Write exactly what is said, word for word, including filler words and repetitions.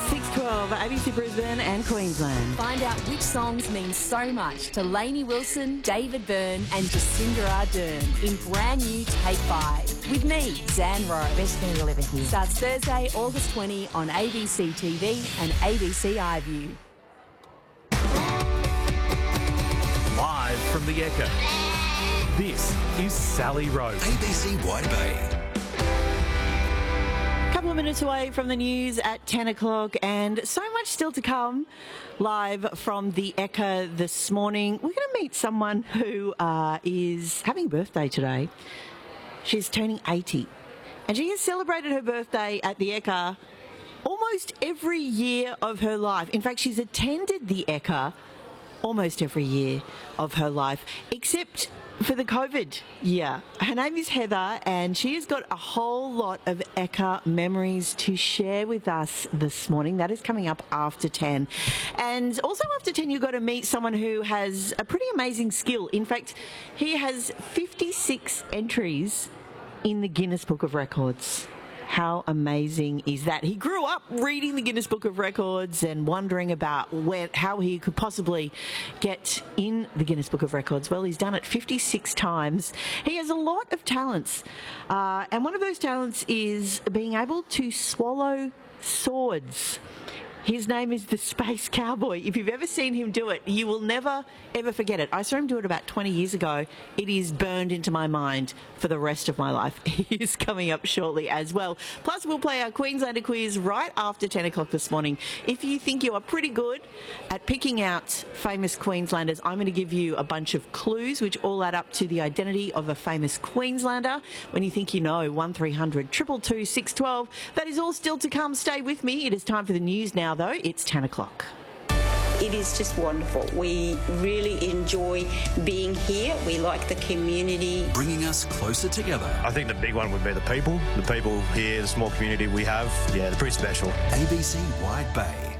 six twelve, A B C Brisbane and Queensland. Find out which songs mean so much to Lainey Wilson, David Byrne and Jacinda Ardern in brand new Take Five. With me, Zan Rowe. Best thing you'll ever hear. Starts Thursday, August twentieth on A B C T V and A B C iView. Live from the Echo, this is Sally Rowe. A B C Wide Bay. Couple of minutes away from the news at ten o'clock and so much still to come live from the Echo this morning. We're going to meet someone who uh, is having a birthday today. She's turning eighty and she has celebrated her birthday at the Echo almost every year of her life. In fact, she's attended the Echo almost every year of her life, except for the COVID year. Her name is Heather and she has got a whole lot of Echo memories to share with us this morning. That is coming up after ten. And also after ten, you've got to meet someone who has a pretty amazing skill. In fact, he has fifty-six entries in the Guinness Book of Records. How amazing is that? He grew up reading the Guinness Book of Records and wondering about where, how he could possibly get in the Guinness Book of Records. Well, he's done it fifty-six times. He has a lot of talents. Uh, and one of those talents is being able to swallow swords. His name is the Space Cowboy. If you've ever seen him do it, you will never, ever forget it. I saw him do it about twenty years ago. It is burned into my mind for the rest of my life. He is coming up shortly as well. Plus, we'll play our Queenslander quiz right after ten o'clock this morning. If you think you are pretty good at picking out famous Queenslanders, I'm going to give you a bunch of clues which all add up to the identity of a famous Queenslander. When you think you know, one three hundred two two two six one two. That is all still to come. Stay with me. It is time for the news now, though. It's ten o'clock. It is just wonderful. We really enjoy being here. We like the community. Bringing us closer together. I think the big one would be the people. The people here, the small community we have, yeah, they're pretty special. A B C Wide Bay.